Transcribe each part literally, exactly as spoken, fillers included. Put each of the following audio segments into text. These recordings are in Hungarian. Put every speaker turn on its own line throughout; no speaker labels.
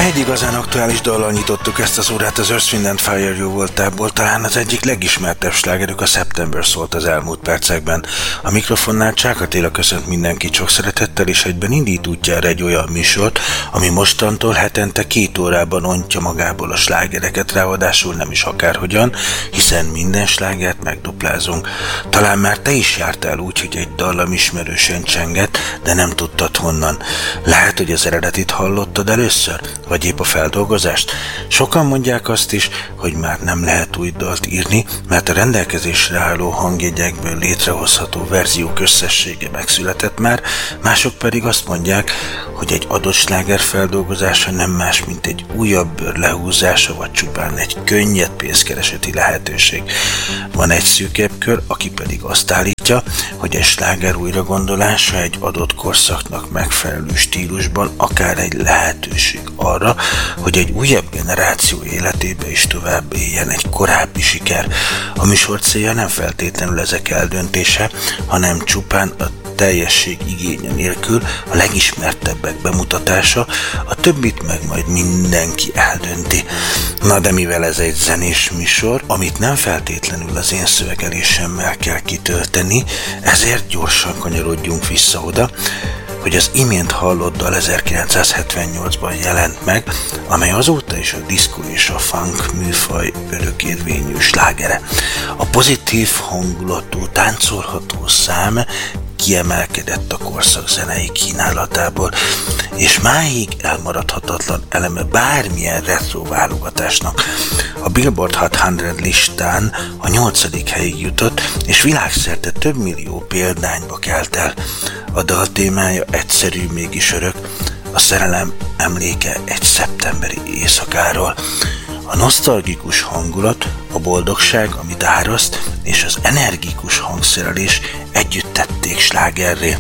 Egy igazán aktuális dallal nyitottuk ezt az órát, az Earth, Wind and Fire jó voltából. Talán az egyik legismertebb slágerük, a September szólt az elmúlt percekben. A mikrofonnál Csák Attila köszönt mindenkit sok szeretettel, és egyben indít útjára egy olyan műsort, ami mostantól hetente két órában ontja magából a slágereket, ráadásul nem is akárhogyan, hiszen minden slágert megduplázunk. Talán már te is jártál úgy, hogy egy dallam ismerősen csengett, de nem tudtad honnan. Lehet, hogy az eredetit hallottad először? Vagy épp a feldolgozást? Sokan mondják azt is, hogy már nem lehet új dalt írni, mert a rendelkezésre álló hangjegyekből létrehozható verziók összessége megszületett már, mások pedig azt mondják, hogy egy adott sláger feldolgozása nem más, mint egy újabb bőr lehúzása, vagy csupán egy könnyed pénzkereseti lehetőség. Van egy szűkebb kör, aki pedig azt állítja, hogy egy sláger újragondolása egy adott korszaknak megfelelő stílusban akár egy lehetőség arra, hogy egy újabb generáció életébe is tovább éljen egy korábbi siker. A műsor célja nem feltétlenül ezek eldöntése, hanem csupán a teljesség igénye nélkül a legismertebbek bemutatása, a többit meg majd mindenki eldönti. Na de mivel ez egy zenés műsor, amit nem feltétlenül az én szövegelésemmel kell kitölteni, ezért gyorsan kanyarodjunk vissza oda, hogy az imént hallott dal ezerkilencszázhetvennyolcban jelent meg, amely azóta is a diszkó és a funk műfaj örökérvényű slágere. A pozitív hangulatú, táncolható szám kiemelkedett a korszak zenei kínálatából, és máig elmaradhatatlan eleme bármilyen retro válogatásnak. A Billboard Hot száz listán a nyolcadik helyig jutott, és világszerte több millió példányba kelt el. A dal témája egyszerű, mégis örök, a szerelem emléke egy szeptemberi éjszakáról. A nosztalgikus hangulat, a boldogság, amit áraszt, és az energikus hangszerelés együtt tették slágerré.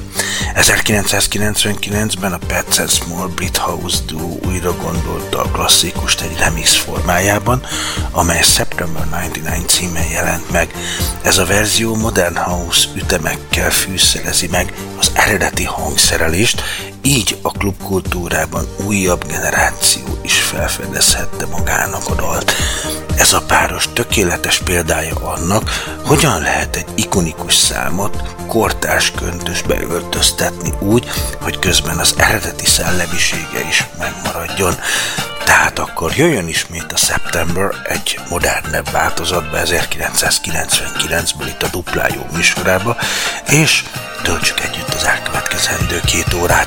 ezerkilencszázkilencvenkilencben a Pats and Small Brit House Duo újra gondolta a klasszikust egy remix formájában, amely September kilencvenkilenc címen jelent meg. Ez a verzió modern house ütemekkel fűszerezi meg az eredeti hangszerelést, így a klubkultúrában újabb generáció is felfedezhette magának a dalt. Ez a páros tökéletes példája annak, hogyan lehet egy ikonikus számot kortárs köntösbe öltöztetni úgy, hogy közben az eredeti szellemisége is megmaradjon. Tehát akkor jöjjön ismét a September egy modernebb változatba ezerkilencszázkilencvenkilencből itt a Dupla Jó műsorába, és töltsük együtt az elkövetkezendő két órát.